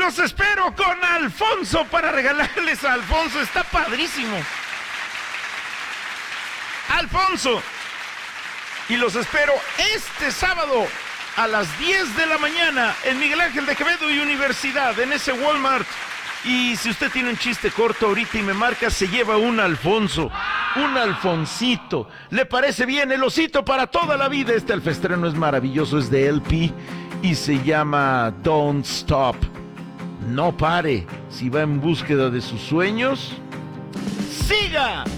los espero con Alfonso para regalarles a Alfonso. Está padrísimo. Alfonso. Y los espero este sábado a las 10 de la mañana en Miguel Ángel de Quevedo y Universidad, en ese Walmart. Y si usted tiene un chiste corto ahorita y me marca, se lleva un Alfonso, un Alfonsito. ¿Le parece bien? El osito para toda la vida. Este alfestreno es maravilloso, es de LP y se llama Don't Stop. No pare. Si va en búsqueda de sus sueños, ¡siga!